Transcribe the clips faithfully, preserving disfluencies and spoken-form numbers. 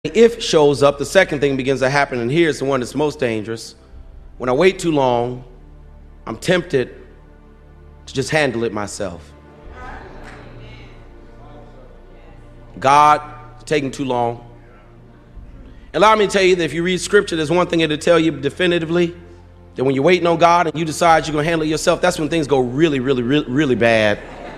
If shows up, the second thing begins to happen, and here's the one that's most dangerous. When I wait too long, I'm tempted to just handle it myself. God, it's taking too long. Allow me to tell you that if you read scripture, there's one thing it'll tell you definitively, that when you're waiting on God and you decide you're going to handle it yourself, that's when things go really, really, really, really bad.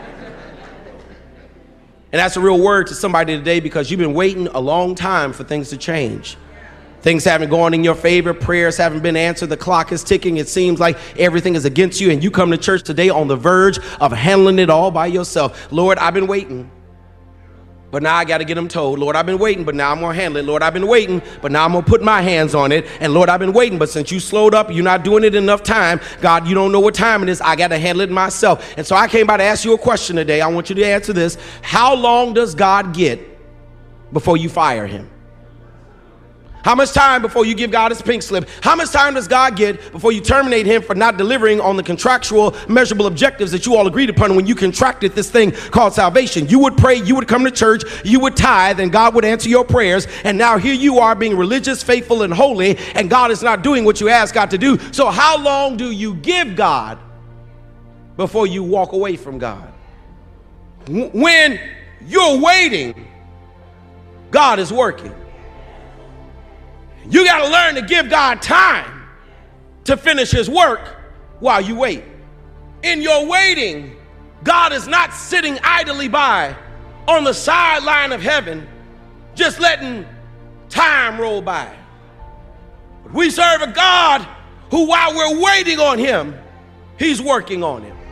And that's a real word to somebody today, because you've been waiting a long time for things to change. Things haven't gone in your favor. Prayers haven't been answered. The clock is ticking. It seems like everything is against you. And you come to church today on the verge of handling it all by yourself. Lord, I've been waiting, but now I got to get them told. Lord, I've been waiting, but now I'm going to handle it. Lord, I've been waiting, but now I'm going to put my hands on it. And Lord, I've been waiting, but since you slowed up, you're not doing it enough time. God, you don't know what time it is. I got to handle it myself. And so I came by to ask you a question today. I want you to answer this. How long does God get before you fire him? How much time before you give God his pink slip? How much time does God get before you terminate him for not delivering on the contractual measurable objectives that you all agreed upon when you contracted this thing called salvation? You would pray, you would come to church, you would tithe, and God would answer your prayers. And now here you are being religious, faithful, and holy, and God is not doing what you asked God to do. So how long do you give God before you walk away from God? When you're waiting, God is working. You got to learn to give God time to finish his work while you wait. In your waiting, God is not sitting idly by on the sideline of heaven, just letting time roll by. But we serve a God who, while we're waiting on him, he's working on him.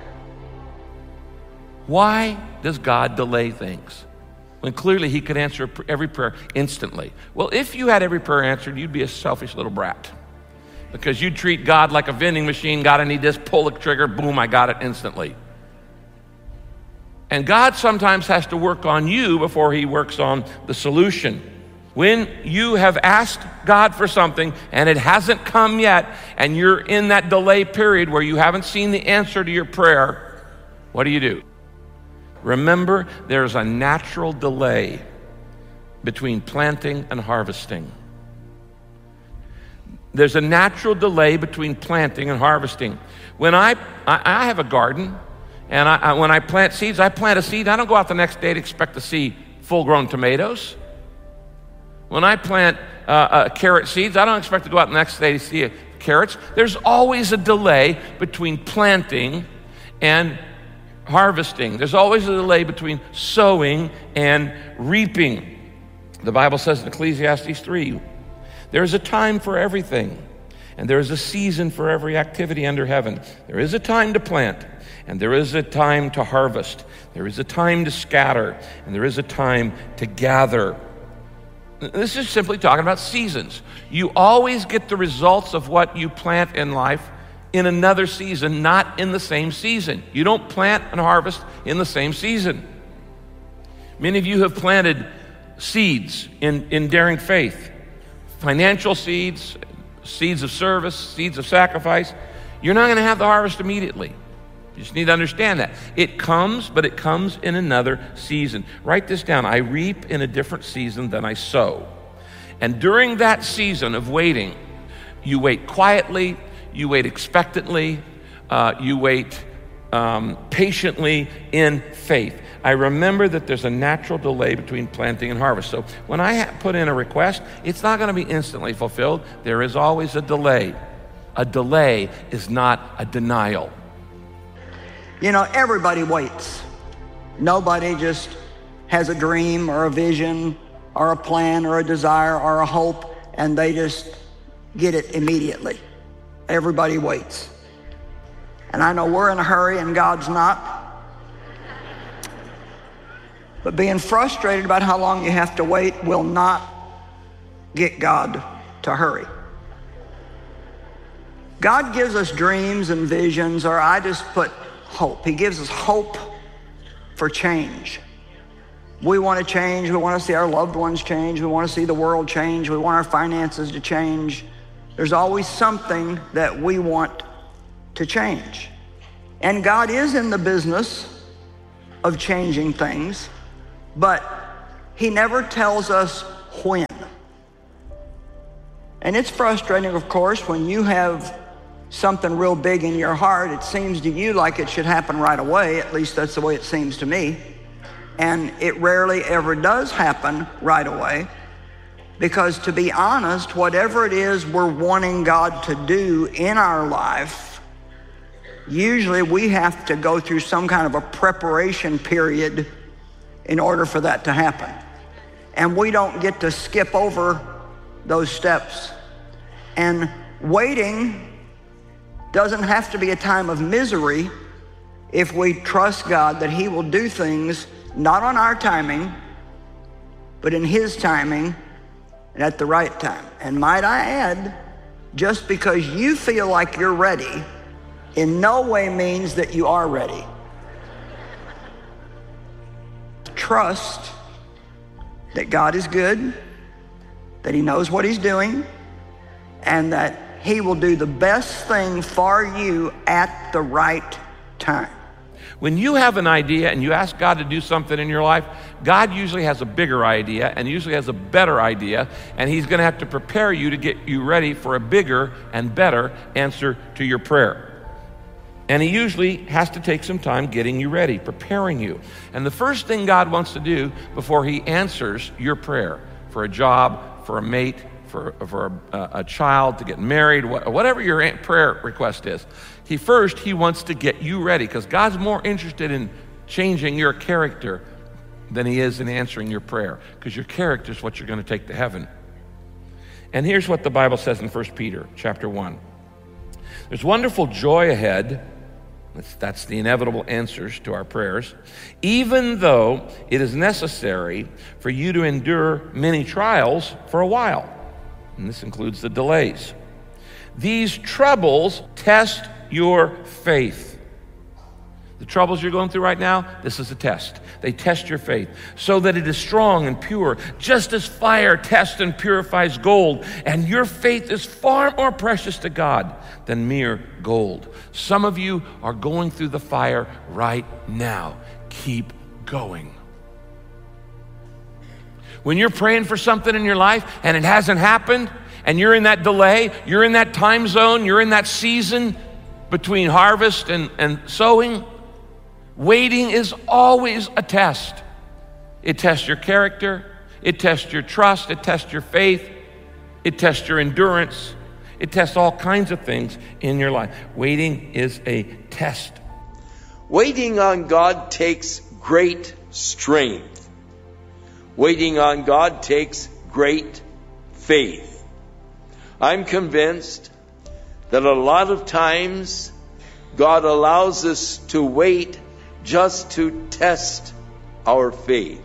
Why does God delay things when clearly he could answer every prayer instantly? Well, if you had every prayer answered, you'd be a selfish little brat, because you'd treat God like a vending machine. God, I need this, pull the trigger, boom, I got it instantly. And God sometimes has to work on you before he works on the solution. When you have asked God for something and it hasn't come yet, and you're in that delay period where you haven't seen the answer to your prayer, what do you do? Remember, there's a natural delay between planting and harvesting. There's a natural delay between planting and harvesting. When I, I, I have a garden, and I, I, when I plant seeds, I plant a seed. I don't go out the next day to expect to see full-grown tomatoes. When I plant uh, uh, carrot seeds, I don't expect to go out the next day to see uh, carrots. There's always a delay between planting and harvesting. There's always a delay between sowing and reaping. The Bible says in Ecclesiastes three, there is a time for everything, and there is a season for every activity under heaven. There is a time to plant, and there is a time to harvest. There is a time to scatter, and there is a time to gather. This is simply talking about seasons. You always get the results of what you plant in life in another season, not in the same season. You don't plant and harvest in the same season. Many of you have planted seeds in, in Daring Faith, financial seeds, seeds of service, seeds of sacrifice. You're not going to have the harvest immediately. You just need to understand that. It comes, but it comes in another season. Write this down. I reap in a different season than I sow. And during that season of waiting, you wait quietly, you wait expectantly, uh, you wait um, patiently in faith. I remember that there's a natural delay between planting and harvest. So when I ha- put in a request, it's not going to be instantly fulfilled. There is always a delay. A delay is not a denial. You know, everybody waits. Nobody just has a dream or a vision or a plan or a desire or a hope, and they just get it immediately. Everybody waits. And I know we're in a hurry and God's not. But being frustrated about how long you have to wait will not get God to hurry. God gives us dreams and visions, or I just put hope. He gives us hope for change. We want to change. We want to see our loved ones change. We want to see the world change. We want our finances to change. There's always something that we want to change. And God is in the business of changing things, but he never tells us when. And it's frustrating, of course, when you have something real big in your heart. It seems to you like it should happen right away. At least that's the way it seems to me. And it rarely ever does happen right away. Because to be honest, whatever it is we're wanting God to do in our life, usually we have to go through some kind of a preparation period in order for that to happen. And we don't get to skip over those steps. And waiting doesn't have to be a time of misery if we trust God that He will do things not on our timing, but in His timing and at the right time. And might I add, just because you feel like you're ready in no way means that you are ready. Trust that God is good, that He knows what He's doing, and that He will do the best thing for you at the right time. When you have an idea and you ask God to do something in your life, God usually has a bigger idea and usually has a better idea, and He's going to have to prepare you to get you ready for a bigger and better answer to your prayer. And He usually has to take some time getting you ready, preparing you. And the first thing God wants to do before He answers your prayer for a job, for a mate, for, for a, a child, to get married, whatever your prayer request is, He first, He wants to get you ready, because God's more interested in changing your character than He is in answering your prayer, because your character is what you're going to take to heaven. And here's what the Bible says in First Peter chapter one. There's wonderful joy ahead. That's, that's the inevitable answers to our prayers, even though it is necessary for you to endure many trials for a while. And this includes the delays. These troubles test your faith. The troubles you're going through right now, this is a test. They test your faith so that it is strong and pure, just as fire tests and purifies gold. And your faith is far more precious to God than mere gold. Some of you are going through the fire right now. Keep going. When you're praying for something in your life and it hasn't happened, and you're in that delay, you're in that time zone, you're in that season between harvest and, and sowing, waiting is always a test. It tests your character, it tests your trust, it tests your faith, it tests your endurance, it tests all kinds of things in your life. Waiting is a test. Waiting on God takes great strength. Waiting on God takes great faith. I'm convinced that a lot of times God allows us to wait just to test our faith,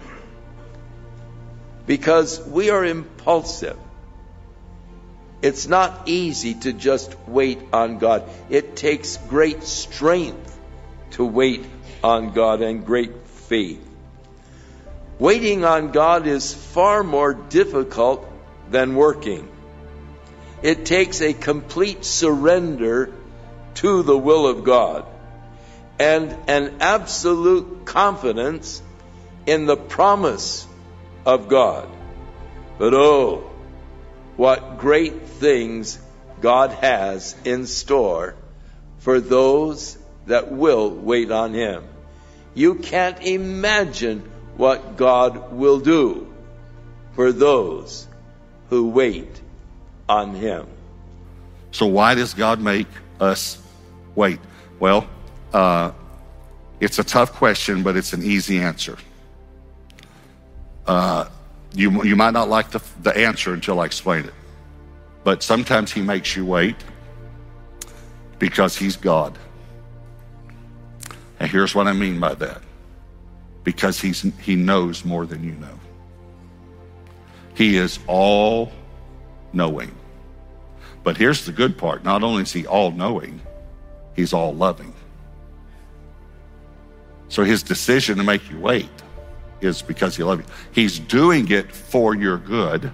because we are impulsive. It's not easy to just wait on God. It takes great strength to wait on God and great faith. Waiting on God is far more difficult than working. It takes a complete surrender to the will of God and an absolute confidence in the promise of God. But oh, what great things God has in store for those that will wait on Him. You can't imagine what God will do for those who wait on Him. So why does God make us wait? Well, uh, it's a tough question, but it's an easy answer. Uh, you you might not like the, the answer until I explain it. But sometimes He makes you wait because He's God. And here's what I mean by that. Because he's, He knows more than you know. He is all-knowing. But here's the good part. Not only is He all-knowing, He's all-loving. So His decision to make you wait is because He loves you. He's doing it for your good.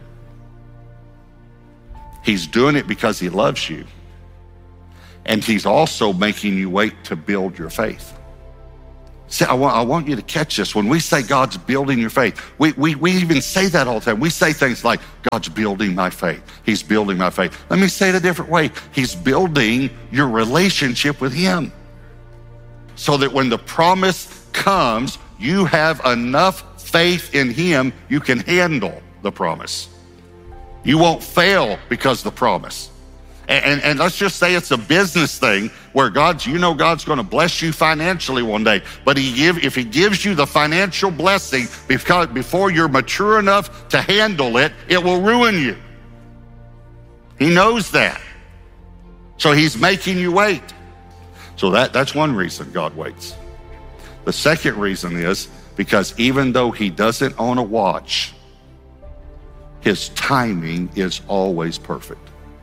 He's doing it because He loves you. And He's also making you wait to build your faith. See, I want, I want you to catch this. When we say God's building your faith, we, we, we even say that all the time. We say things like, God's building my faith. He's building my faith. Let me say it a different way. He's building your relationship with him so that when the promise comes, you have enough faith in him, you can handle the promise. You won't fail because of the promise. And, and, and let's just say it's a business thing where God's, you know God's going to bless you financially one day, but he give, if he gives you the financial blessing because before you're mature enough to handle it, it will ruin you. He knows that. So he's making you wait. So that, that's one reason God waits. The second reason is because even though he doesn't own a watch, his timing is always perfect.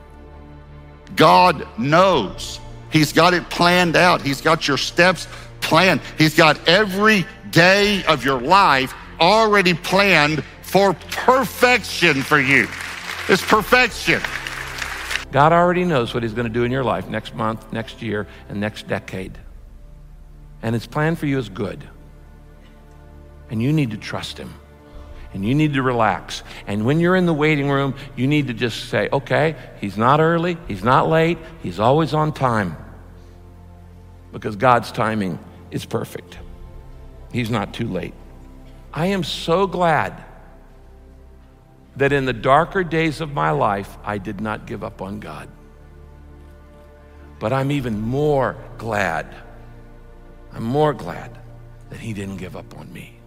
God knows. He's got it planned out. He's got your steps planned. He's got every day of your life already planned for perfection for you. It's perfection. God already knows what he's going to do in your life next month, next year, and next decade. And his plan for you is good. And you need to trust him. And you need to relax. And when you're in the waiting room, you need to just say, okay, he's not early, he's not late, he's always on time. Because God's timing is perfect. He's not too late. I am so glad that in the darker days of my life, I did not give up on God. But I'm even more glad, I'm more glad that he didn't give up on me.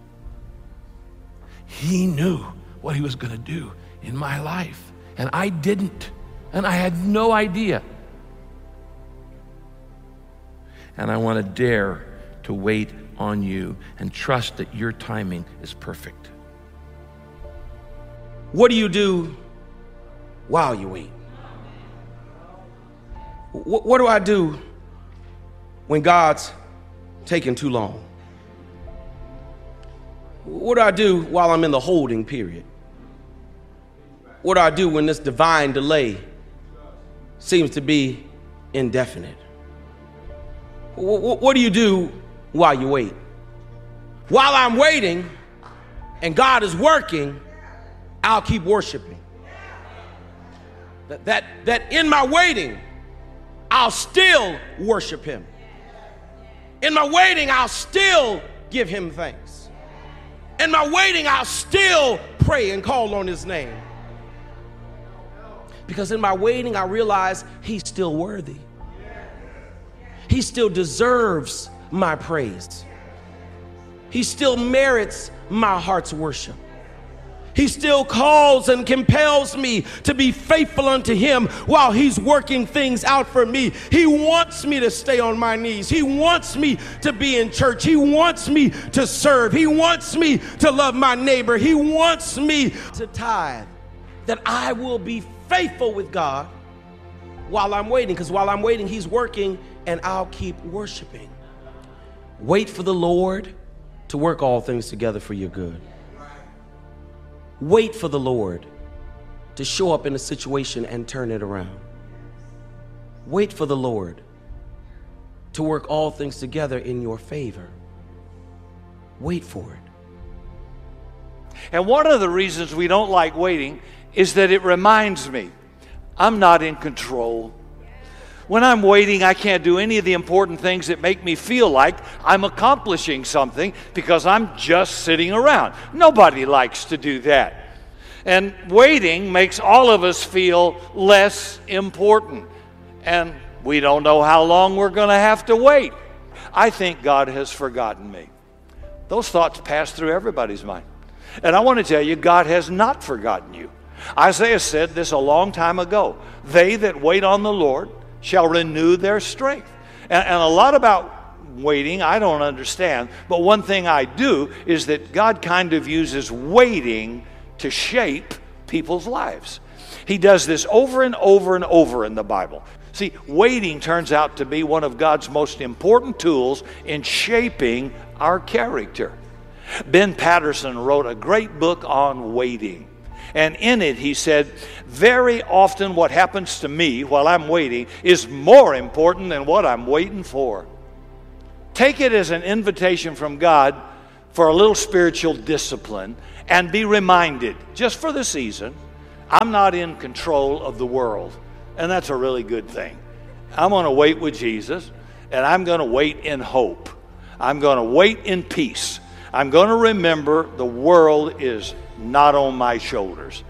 He knew what he was going to do in my life, and I didn't, and I had no idea. And I want to dare to wait on you and trust that your timing is perfect. What do you do while you wait? What, what do I do when God's taking too long? What do I do while I'm in the holding period? What do I do when this divine delay seems to be indefinite? What do you do while you wait? While I'm waiting and God is working, I'll keep worshiping. That, that, that in my waiting, I'll still worship him. In my waiting, I'll still give him thanks. In my waiting, I'll still pray and call on his name. Because in my waiting, I realize he's still worthy. He still deserves my praise. He still merits my heart's worship. He still calls and compels me to be faithful unto him while he's working things out for me. He wants me to stay on my knees. He wants me to be in church. He wants me to serve. He wants me to love my neighbor. He wants me to tithe. That I will be faithful with God while I'm waiting. Because while I'm waiting, he's working, and I'll keep worshiping. Wait for the Lord to work all things together for your good. Wait for the Lord to show up in a situation and turn it around. Wait for the Lord to work all things together in your favor. Wait for it. And one of the reasons we don't like waiting is that it reminds me, I'm not in control. When I'm waiting, I can't do any of the important things that make me feel like I'm accomplishing something because I'm just sitting around. Nobody likes to do that. And waiting makes all of us feel less important. And we don't know how long we're going to have to wait. I think God has forgotten me. Those thoughts pass through everybody's mind. And I want to tell you, God has not forgotten you. Isaiah said this a long time ago. They that wait on the Lord shall renew their strength. And, and a lot about waiting I don't understand, but one thing I do is that God kind of uses waiting to shape people's lives. He does this over and over and over in the Bible. See, waiting turns out to be one of God's most important tools in shaping our character. Ben Patterson wrote a great book on waiting. And in it, he said, very often what happens to me while I'm waiting is more important than what I'm waiting for. take it as an invitation from God for a little spiritual discipline and be reminded, just for the season, I'm not in control of the world. And that's a really good thing. I'm going to wait with Jesus, and I'm going to wait in hope. I'm going to wait in peace. I'm going to remember the world is not on my shoulders.